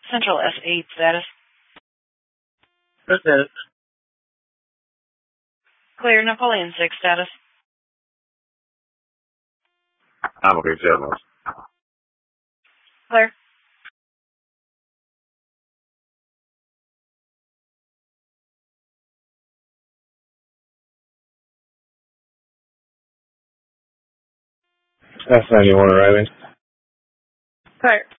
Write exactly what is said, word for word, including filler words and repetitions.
Central S eight status. That's it. Clear. Napoleon six status. I'm okay, Channel. Clear. That's ninety-one arriving. Clear.